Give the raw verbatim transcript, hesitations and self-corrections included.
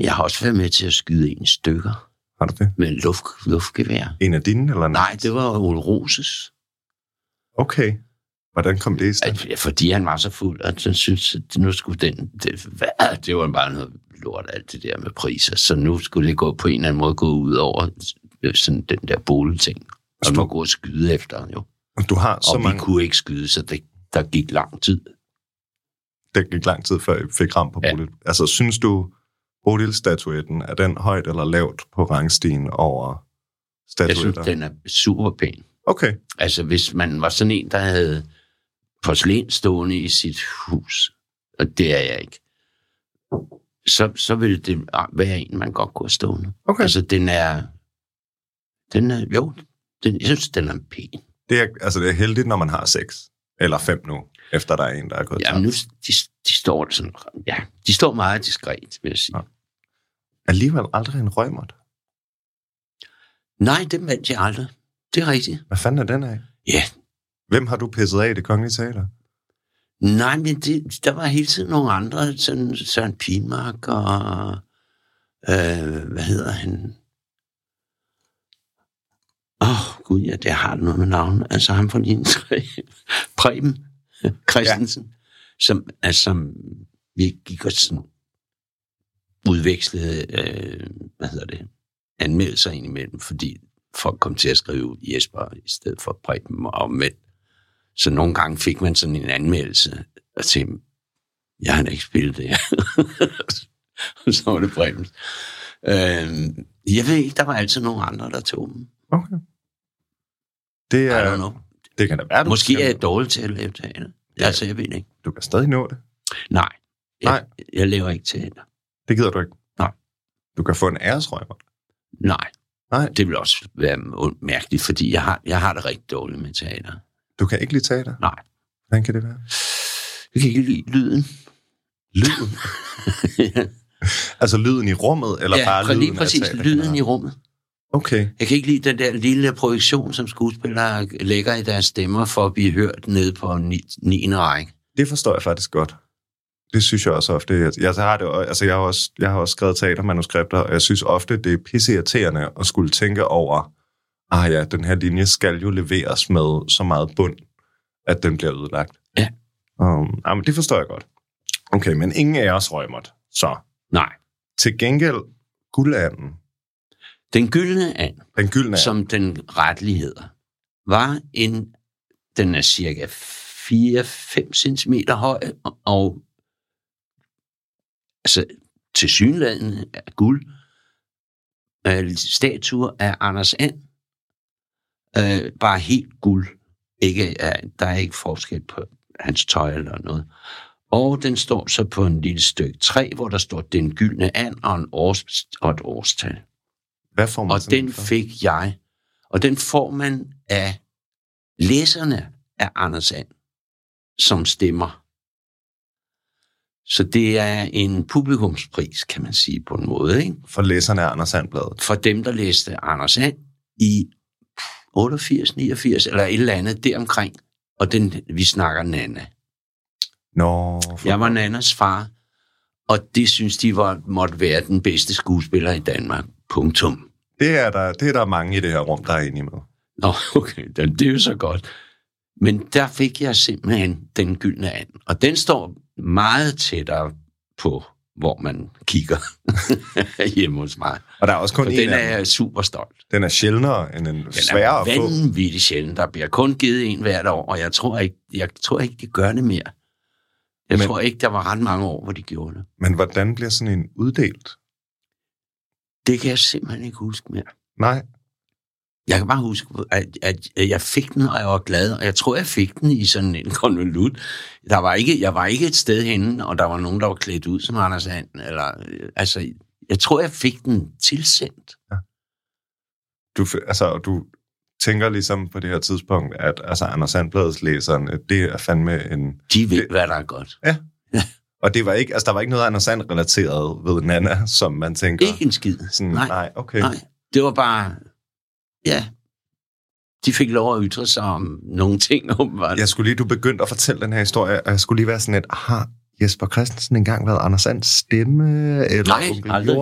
Jeg har også været med til at skyde en i stykker. Har du det? Med en luft, luftgevær. En af dine, eller Nej, det var Ole Roses. Okay. Hvordan kom det i stand? At, fordi han var så fuld, at han syntes, at nu skulle den... Det, hvad, det var bare noget lort, alt det der med priser. Så nu skulle det gå på en eller anden måde gå ud over sådan den der boligting. Og du gå og skyde efter jo. Og du har så og mange... vi kunne ikke skyde, så det, der gik lang tid. Det gik lang tid, før jeg fik ram på Bodil. Ja. Altså, synes du, Bodil-statuetten, er den højt eller lavt på rangstigen over statuetter? Jeg synes, den er super pæn. Okay. Altså, hvis man var sådan en, der havde porcelæn stående i sit hus, og det er jeg ikke, så, så ville det være en, man godt kunne have stående. Okay. Altså, den er... Den er... Jo, den, jeg synes, den er pæn. Det er, altså, det er heldigt, når man har seks. Eller fem nu, efter der er en, der er gået ja, nu, de, de står sådan... Ja, de står meget diskret, vil jeg sige. Ja. Alligevel aldrig en røgmert? Nej, det vandt jeg aldrig. Det er rigtigt. Hvad fanden er den af? Ja. Hvem har du pisset af i Det Kongelige Teater? Nej, men det, der var hele tiden nogle andre, sådan Søren Pilmark og, øh, hvad hedder han? Åh, oh, gud, ja, det har noget med navn. Altså ham fra din tre, Preben Christensen, ja. som, altså, som vi gik og sådan udvekslede, øh, hvad hedder det, anmeldelser ind imellem, fordi folk kom til at skrive Jesper i stedet for Preben og omvendt. Så nogle gange fik man sådan en anmeldelse, og tænkte, jeg har ikke spillet det her. Og så var det Preben. Øh, jeg ved ikke, der var altid nogle andre, der tog dem. Okay. Det er... Det kan da være, måske er jeg dårlig til at lave teater. Ja. Altså, jeg ved ikke. Du kan stadig nå det. Nej. Jeg, Nej. jeg laver ikke teater. Det gider du ikke? Nej. Du kan få en æresrøgmer? Nej. Nej. Det vil også være mærkeligt, fordi jeg har, jeg har det rigtig dårligt med teater. Du kan ikke lide teater? Nej. Hvordan kan det være? Jeg kan ikke lide lyden. Lyden? Ja. Altså lyden i rummet, eller ja, bare lyden lige præcis, af lyden i rummet. Okay. Jeg kan ikke lide den der lille projektion, som skuespillere lægger i deres stemmer for at blive hørt nede på niende række. Det forstår jeg faktisk godt. Det synes jeg også ofte. Jeg, jeg, har, det, altså jeg, har, også, jeg har også skrevet teatermanuskripter, og jeg synes ofte, det er pisseirriterende at skulle tænke over, ah ja, den her linje skal jo leveres med så meget bund, at den bliver ødelagt. Ja. Um, jamen, det forstår jeg godt. Okay, men ingen af os røgmert, så. Nej. Til gengæld, guldanden. Den gyldne and, den gyldne som and. den retlige hedder, var en, den er cirka fire til fem centimeter høj, og altså tilsyneladende er guld. Øh, statuer af Anders And, øh, bare helt guld. Ikke, der er ikke forskel på hans tøj eller noget. Og den står så på en lille stykke træ, hvor der står Den Gyldne And og, en års, og et årstal. Hvad får man og den for? Fik jeg. Og den får man af læserne af Anders And, som stemmer. Så det er en publikumspris, kan man sige på en måde, ikke? For læserne af Anders And-bladet? For dem, der læste Anders And i otteogfirs, niogfirs eller et eller andet deromkring. Og den, vi snakker Nana. Nå, jeg var Nannas far, og det synes de var, måtte være den bedste skuespiller i Danmark. Punktum. Det er der, det er der mange i det her rum, der er enige med. Nå, okay, det er jo så godt. Men der fik jeg simpelthen Den Gyldne And, og den står meget tættere på, hvor man kigger hjemme hos mig. Og der er også kun og en den af er jeg super stolt. Den er sjældnere end en sværere at få. Den er vanvittigt sjældent. Der bliver kun givet en hvert år, og jeg tror ikke, jeg tror ikke de gør det mere. Jeg men, tror ikke, der var ret mange år, hvor de gjorde det. Men hvordan bliver sådan en uddelt? Det kan jeg simpelthen ikke huske mere. Nej. Jeg kan bare huske, at, at jeg fik den, og jeg var glad, og jeg tror, jeg fik den i sådan en konvolut. Der var ikke, jeg var ikke et sted henne, og der var nogen, der var klædt ud som Anders And, eller, altså, jeg tror, jeg fik den tilsendt. Ja. Du, altså, du tænker ligesom på det her tidspunkt, at altså, Anders And-bladets læserne, det er fandme en... De ved, det, hvad der er godt. Ja. Og det var ikke, altså, der var ikke noget Anders And-relateret ved Nana, som man tænker... Ikke en skid. Sådan, nej, nej, okay. Nej, det var bare... Ja, de fik lov at ytre sig om nogle ting, åbenbart. Jeg skulle lige, du begyndte at fortælle den her historie, og jeg skulle lige være sådan et, har Jesper Christensen engang været Anders Ands stemme? Eller nej, aldrig.